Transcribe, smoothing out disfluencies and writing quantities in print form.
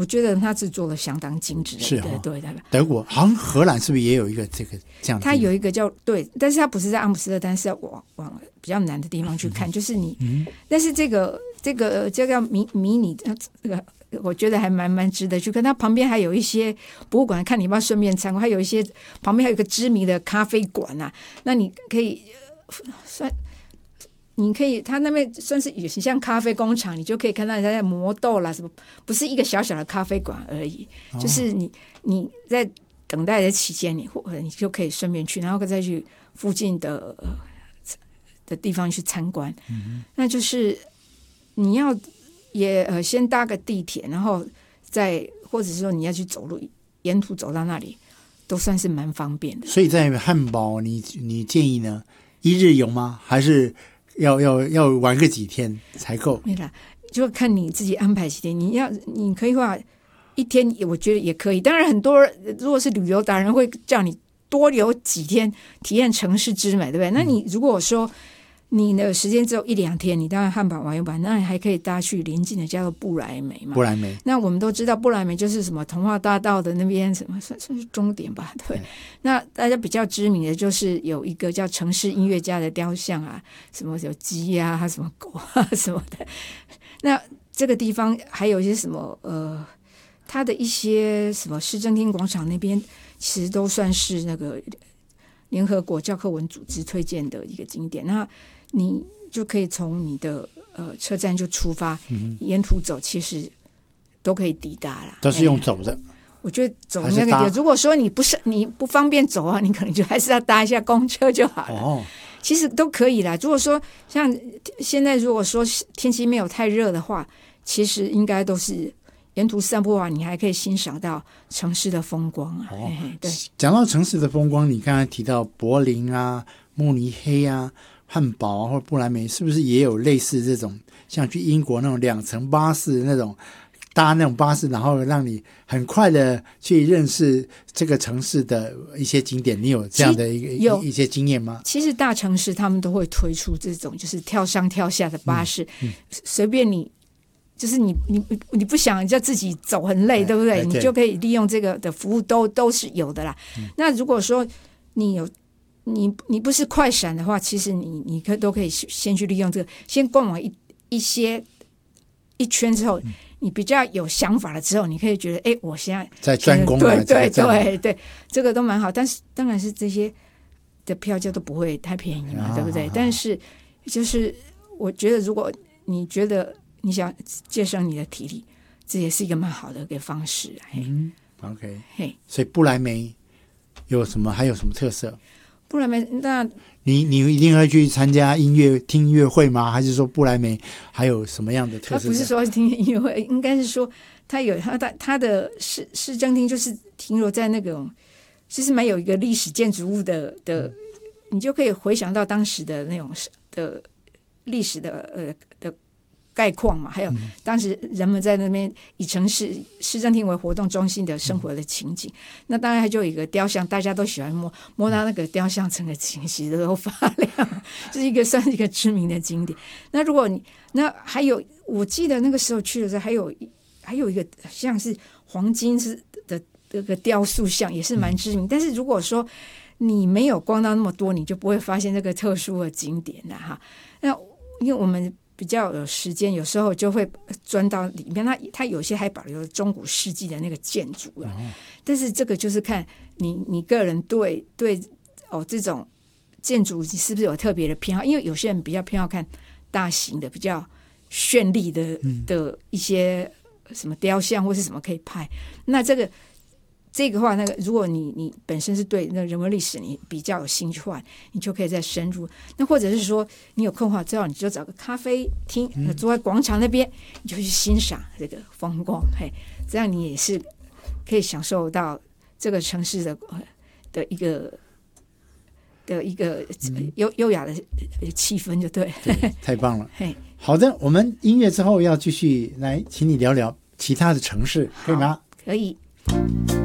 我觉得它是做的相当精致的， 是对。 德国好像荷兰是不是也有一个这样的？ 它有一个叫对，但是它不是在阿姆斯特丹，是要往比较南的地方去看，就是你，但是这个叫迷你这个。我觉得还蛮值得去看，它旁边还有一些博物馆，看你要不要顺便参观。还有一些旁边还有一个知名的咖啡馆啊，那你可以它那边算是有些像咖啡工厂，你就可以看到人家在磨豆啦什么，不是一个小小的咖啡馆而已，就是你在等待的期间，你就可以顺便去，然后再去附近的地方去参观。那就是你要。也先搭个地铁，然后再或者是说你要去走路，沿途走到那里都算是蛮方便的。 所以在汉堡你建议呢一日游吗？还是要玩个几天才够？ 没啦，就看你自己安排几天。你可以话一天，我觉得也可以。当然很多如果是旅游达人会叫你多留几天，体验城市之美，对不对？那你如果说你的时间只有1-2天，你当然汉堡玩一玩，那你还可以搭去邻近的叫做布莱梅嘛。 布莱梅， 那我们都知道布莱梅就是什么童话大道的那边什么算是终点吧，对。那大家比较知名的就是有一个叫城市音乐家的雕像啊，什么有鸡啊，什么狗啊什么的。那这个地方还有一些什么它的一些什么市政厅广场那边，其实都算是那个联合国教科文组织推荐的一个景点。那你就可以从你的车站就出发，沿途走其实都可以抵达啦。 都是用走的。 我觉得走那个地方，如果说你不方便走啊，你可能就还是要搭一下公车就好了。其实都可以啦。如果说像现在如果说天气没有太热的话，其实应该都是沿途散步啊，你还可以欣赏到城市的风光啊。对， 讲到城市的风光，你刚才提到柏林啊、慕尼黑啊、汉堡啊或者布莱梅，是不是也有类似这种像去英国那种2层巴士那种搭那种巴士，然后让你很快的去认识这个城市的一些景点？你有这样的一些经验吗？ 其实大城市他们都会推出这种就是跳上跳下的巴士，随便你。就是你不想叫自己走很累，对不对？你就可以利用这个的服务都是有的啦。那如果说你不是快闪的话，其实你都可以先去利用这个，先逛完一圈之后，你比较有想法了之后，你可以觉得我现在在专攻对，这个都蛮好。但是当然是这些的票价都不会太便宜嘛，对不对？但是就是我觉得，如果你觉得你想节省你的体力，这也是一个蛮好的一个方式。 OK， 所以布莱梅还有什么特色？ 布莱梅，那你一定会去参加听音乐会吗？还是说布莱梅还有什么样的特色？ 他不是说听音乐会，应该是说他有他的市政厅就是停留在那种，就是蛮有一个历史建筑物的，你就可以回想到当时的那种的历史的概况嘛，还有当时人们在那边以市政厅为活动中心的生活的情景。那当然就有一个雕像，大家都喜欢摸到那个雕像整个情形都发亮，这算是一个知名的景点。那如果还有，我记得那个时候去的时候，还有一个像是黄金的这个雕塑像，也是蛮知名。但是如果说你没有逛到那么多，你就不会发现这个特殊的景点了哈。那因为我们比较有时间，有时候就会钻到里面。它有些还保留了中古世纪的那个建筑了，但是这个就是看你个人对这种建筑是不是有特别的偏好。因为有些人比较偏好看大型的、比较绚丽的一些什么雕像或是什么可以拍。那这个话，如果你本身是对那人文历史你比较有兴趣的话，你就可以再深入。那或者是说你有空的话，最好你就找个咖啡厅，坐在广场那边，你就去欣赏这个风光。这样你也是可以享受到这个城市的一个优雅的气氛，就对。 太棒了。好的，我们音乐之后要继续来请你聊聊其他的城市，可以吗？ 可以。